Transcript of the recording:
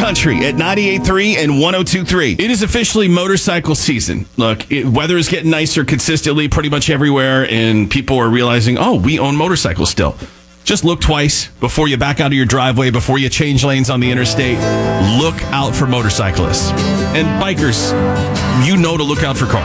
Country at 98.3 and 102.3. It is officially motorcycle season. Look, weather is getting nicer consistently pretty much everywhere, and people are realizing, oh, we own motorcycles still. Just look twice before you back out of your driveway, before you change lanes on the interstate. Look out for motorcyclists. And bikers, you know to look out for cars.